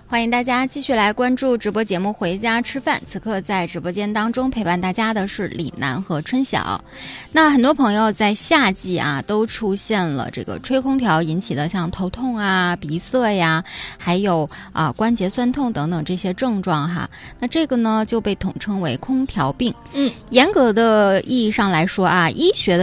欢迎大家继续来关注直播节目《回家吃饭》。此刻在直播间当中陪伴大家的是李楠和春晓。那很多朋友在夏季啊，都出现了这个吹空调引起的像头痛啊、鼻塞呀，还有关节酸痛等等这些症状哈。那这个呢就被统称为空调病。严格的意义上来说啊，医学的